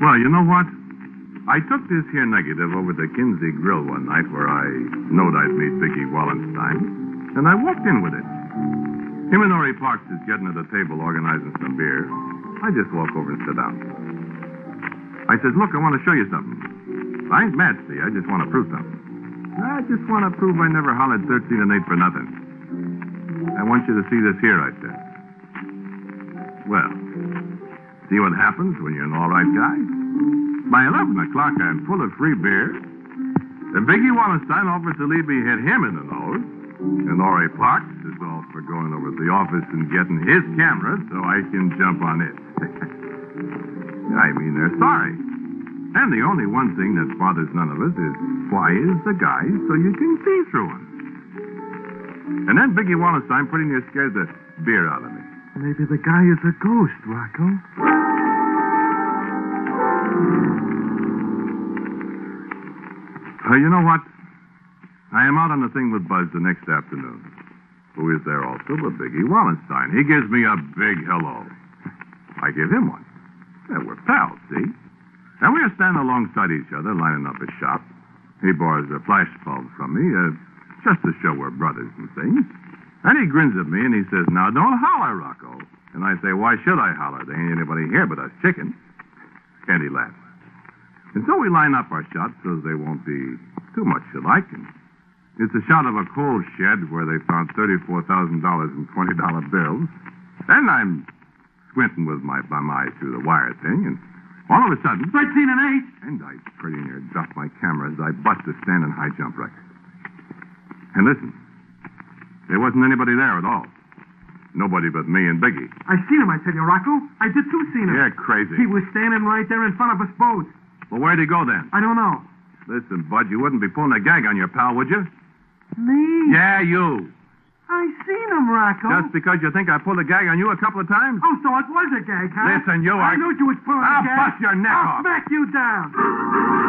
Well, you know what? I took this here negative over to Kinsey Grill one night where I knowed I'd meet Vicky Wallenstein, and I walked in with it. Him and Ori Parks is getting at a table organizing some beer. I just walk over and sit down. I says, look, I want to show you something. I ain't mad, see. I just want to prove something. I just want to prove I never hollered 13 and 8 for nothing. I want you to see this here, I said. Well, see what happens when you're an all right guy? By 11 o'clock, I'm full of free beer. And Biggie Wallenstein offers to leave me hit him in the nose. And Ori Parks is all for going over to the office and getting his camera so I can jump on it. I mean, they're sorry. And the only one thing that bothers none of us is why is the guy so you can see through him. And then Biggie Wallenstein pretty near scared the beer out of me. Maybe the guy is a ghost, Rocco. You know what? I am out on the thing with Buzz the next afternoon. Who is there also but Biggie Wallenstein. He gives me a big hello. I give him one. Yeah, we're pals, see? And we are standing alongside each other, lining up his shop. He borrows a flash bulb from me, just to show we're brothers and things. And he grins at me and he says, now don't holler, Rocco. And I say, why should I holler? There ain't anybody here but us chickens. And he laughs. And so we line up our shots so they won't be too much alike. And it's a shot of a coal shed where they found $34,000 in $20 bills. Then I'm squinting with my bum eye through the wire thing, and all of a sudden... 13 and 8. And I pretty near drop my camera as I bust a standing high jump record. And listen, there wasn't anybody there at all. Nobody but me and Biggie. I seen him, I tell you, Rocco. I did too seen him. Yeah, crazy. He was standing right there in front of us both. Well, where'd he go then? I don't know. Listen, Bud, you wouldn't be pulling a gag on your pal, would you? Me? Yeah, you. I seen him, Rocco. Just because you think I pulled a gag on you a couple of times? Oh, so it was a gag, huh? Listen, you I knew you was pulling a gag. I'll bust your neck I'll off. smack you down.